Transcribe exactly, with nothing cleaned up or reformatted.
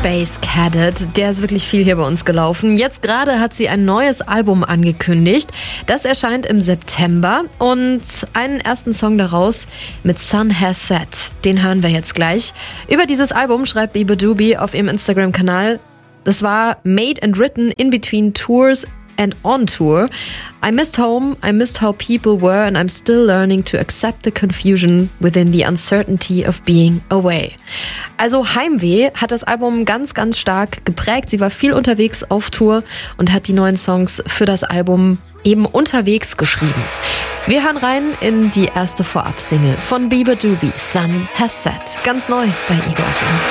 Space Cadet, der ist wirklich viel hier bei uns gelaufen. Jetzt gerade hat sie ein neues Album angekündigt. Das erscheint im September und einen ersten Song daraus mit Sun Has Set. Den hören wir jetzt gleich. Über dieses Album schreibt beabadoobie auf ihrem Instagram-Kanal: Das war made and written in between tours and on tour. I missed home, I missed how people were, and I'm still learning to accept the confusion within the uncertainty of being away. Also Heimweh hat das Album ganz, ganz stark geprägt. Sie war viel unterwegs auf Tour und hat die neuen Songs für das Album eben unterwegs geschrieben. Wir hören rein in die erste Vorab-Single von beabadoobie, Sun Has Set. Ganz neu bei Ego F M.